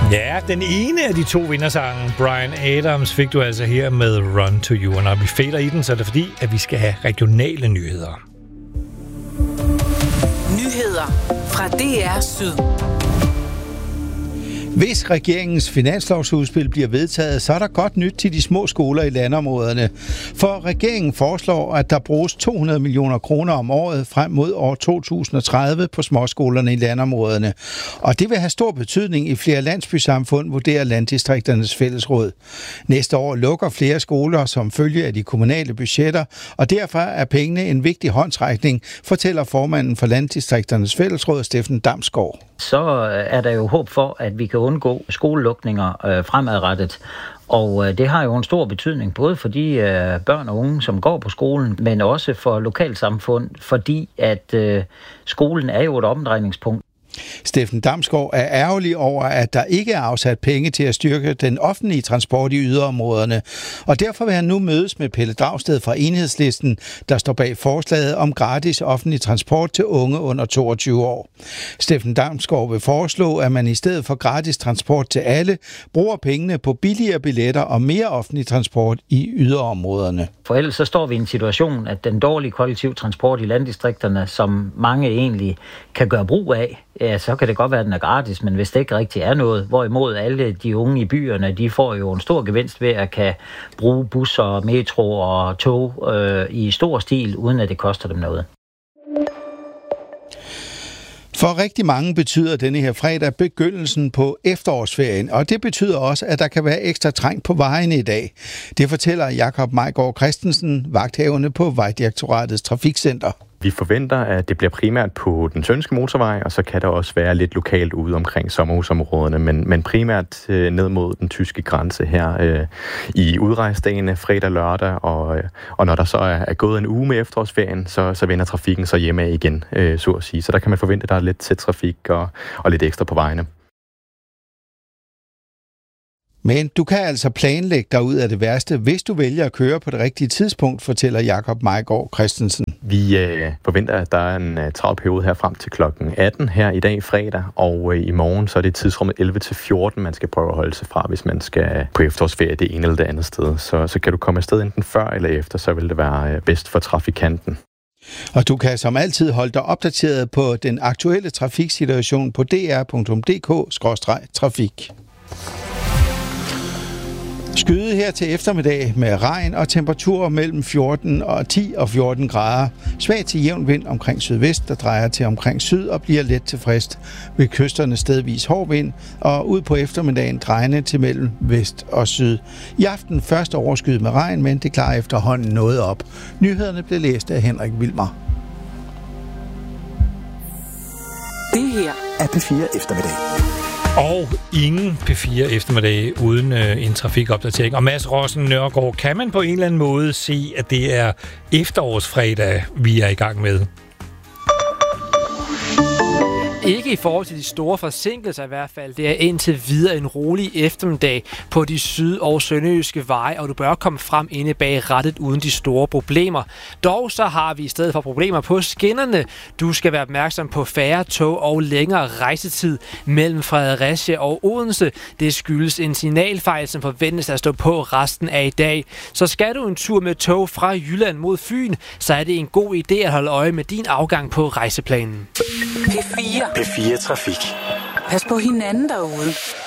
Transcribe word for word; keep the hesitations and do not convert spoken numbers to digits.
Ja, den ene af de to vindersange, Bryan Adams, fik du altså her med Run to You. Og når vi fader i den, så er det fordi, at vi skal have regionale nyheder. Nyheder fra D R Syd. Hvis regeringens finanslovsudspil bliver vedtaget, så er der godt nyt til de små skoler i landområderne. For regeringen foreslår, at der bruges to hundrede millioner kroner om året frem mod år to tusind og tredive på småskolerne i landområderne. Og det vil have stor betydning i flere landsbysamfund, vurderer Landdistrikternes Fællesråd. Næste år lukker flere skoler som følge af de kommunale budgetter, og derfor er pengene en vigtig håndsrækning, fortæller formanden for Landdistrikternes Fællesråd, Steffen Damsgaard. Så er der jo håb for, at vi kan undgå skolelukninger øh, fremadrettet. Og øh, det har jo en stor betydning, både for de øh, børn og unge, som går på skolen, men også for lokalsamfund, fordi at øh, skolen er jo et omdrejningspunkt. Steffen Damsgaard er ærgerlig over, at der ikke er afsat penge til at styrke den offentlige transport i yderområderne. Og derfor vil han nu mødes med Pelle Dragsted fra Enhedslisten, der står bag forslaget om gratis offentlig transport til unge under toogtyve år. Steffen Damsgaard vil foreslå, at man i stedet for gratis transport til alle, bruger pengene på billigere billetter og mere offentlig transport i yderområderne. For ellers så står vi i en situation, at den dårlige kollektiv transport i landdistrikterne, som mange egentlig kan gøre brug af, ja, så kan det godt være, at den er gratis, men hvis det ikke rigtig er noget, hvorimod alle de unge i byerne, de får jo en stor gevinst ved at kan bruge busser, metro og tog øh, i stor stil, uden at det koster dem noget. For rigtig mange betyder denne her fredag begyndelsen på efterårsferien, og det betyder også, at der kan være ekstra træng på vejene i dag. Det fortæller Jakob Mejgaard Christensen, vagthavende på Vejdirektoratets Trafikcenter. Vi forventer, at det bliver primært på den Tønske motorvej, og så kan der også være lidt lokalt ude omkring sommerhusområderne, men, men primært øh, ned mod den tyske grænse her øh, i udrejsdagene, fredag, lørdag, og, øh, og når der så er, er gået en uge med efterårsferien, så, så vender trafikken så hjemme igen, øh, så at sige. Så der kan man forvente, at der er lidt tæt trafik og, og lidt ekstra på vejene. Men du kan altså planlægge dig ud af det værste, hvis du vælger at køre på det rigtige tidspunkt, fortæller Jakob Mejgaard Christensen. Vi øh, forventer, at der er en uh, travl periode her frem til klokken atten her i dag fredag, og øh, i morgen så er det tidsrummet elleve til fjorten, man skal prøve at holde sig fra, hvis man skal på efterårsferie det ene eller det andet sted. Så, så kan du komme afsted enten før eller efter, så vil det være øh, bedst for trafikanten. Og du kan som altid holde dig opdateret på den aktuelle trafiksituation på d r punktum d k skråstreg trafik. Skyde her til eftermiddag med regn og temperaturer mellem fjorten og ti og fjorten grader. Svag til jævn vind omkring sydvest, der drejer til omkring syd og bliver let til frist. Ved kysterne stedvis hård vind, og ud på eftermiddagen drejende til mellem vest og syd. I aften først overskyet med regn, men det klarer efterhånden noget op. Nyhederne blev læst af Henrik Wilmer. Det her er P fire Eftermiddag. Og ingen P fire eftermiddag uden øh, en trafikopdatering. Og Mads Rossen Nørgaard, kan man på en eller anden måde se, at det er efterårsfredag, vi er i gang med? Ikke i forhold til de store forsinkelser i hvert fald. Det er indtil videre en rolig eftermiddag på de syd- og sønderjyske veje, og du bør komme frem inde bag rattet uden de store problemer. Dog så har vi i stedet for problemer på skinnerne. Du skal være opmærksom på færre tog og længere rejsetid mellem Fredericia og Odense. Det skyldes en signalfejl, som forventes at stå på resten af i dag. Så skal du en tur med tog fra Jylland mod Fyn, så er det en god idé at holde øje med din afgang på rejseplanen. P fire. P fire Trafik. Pas på hinanden derude.